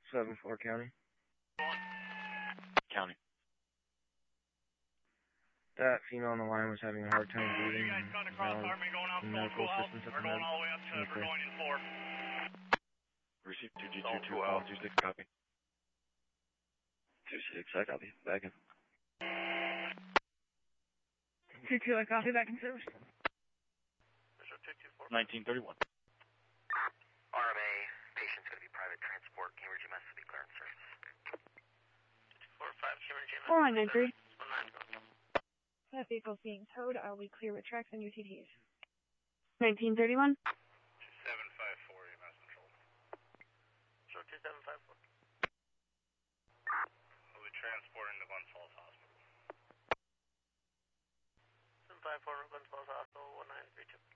7-4 County. County. That female on the line was having a hard time breathing and now the medical assistance at the med. Receive 2G22, call 26, copy. 26, I copy. Back in. 2-2, I copy, back in service. 1931. RMA, patient's going to be private transport, Cambridge MS to be clearance service. 245, Cambridge MS. 4193. 19. That vehicle's being towed. I'll be clear with tracks and UTVs. 1931. 2754, MS control. Show 2754. We'll be transporting to Glens Falls Hospital. 754, Glens Falls Hospital, 1932.